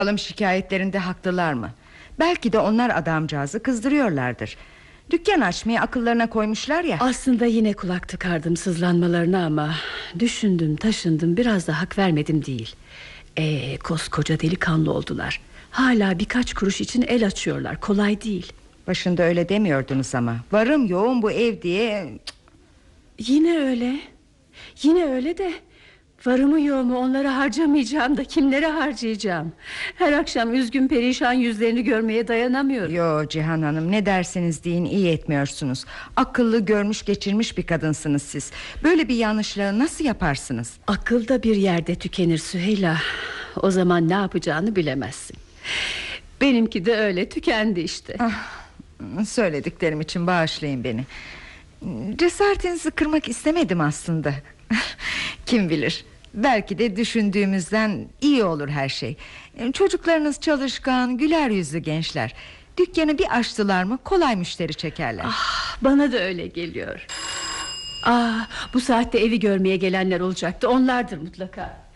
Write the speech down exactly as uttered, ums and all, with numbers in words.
Bakalım şikayetlerinde haklılar mı? Belki de onlar adamcağızı kızdırıyorlardır. Dükkan açmayı akıllarına koymuşlar ya. Aslında yine kulak tıkardım sızlanmalarına ama düşündüm taşındım, biraz da hak vermedim değil. Ee, koskoca delikanlı oldular. Hala birkaç kuruş için el açıyorlar, kolay değil. Başında öyle demiyordunuz ama. Varım yoğun bu ev diye. Yine öyle. Yine öyle de varımı yoğumu onlara harcamayacağım da kimlere harcayacağım? Her akşam üzgün perişan yüzlerini görmeye dayanamıyorum. Yo Cihan Hanım, ne derseniz deyin iyi etmiyorsunuz. Akıllı, görmüş geçirmiş bir kadınsınız siz. Böyle bir yanlışlığı nasıl yaparsınız? Akıl da bir yerde tükenir Süheyla. O zaman ne yapacağını bilemezsin. Benimki de öyle tükendi işte. Ah, söylediklerim için bağışlayın beni. Cesaretinizi kırmak istemedim aslında. Kim bilir, belki de düşündüğümüzden iyi olur her şey. Çocuklarınız çalışkan, güler yüzlü gençler. Dükkanı bir açtılar mı kolay müşteri çekerler. Ah, bana da öyle geliyor. Ah, bu saatte evi görmeye gelenler olacaktı. Onlardır mutlaka.